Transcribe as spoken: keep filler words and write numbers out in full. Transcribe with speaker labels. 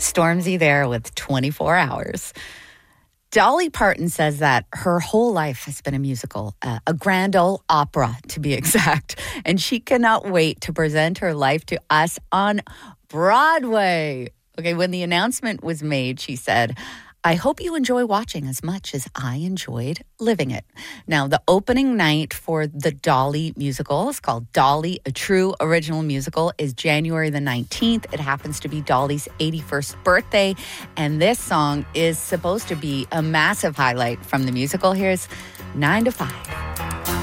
Speaker 1: Stormzy there with twenty-four hours. Dolly Parton says that her whole life has been a musical, uh, a grand ole opera to be exact, and she cannot wait to present her life to us on Broadway. Okay, when the announcement was made, she said, I hope you enjoy watching as much as I enjoyed living it. Now, the opening night for the Dolly musical is called Dolly, a true original musical, is January the nineteenth. It happens to be Dolly's eighty-first birthday, and this song is supposed to be a massive highlight from the musical. Here's nine to five.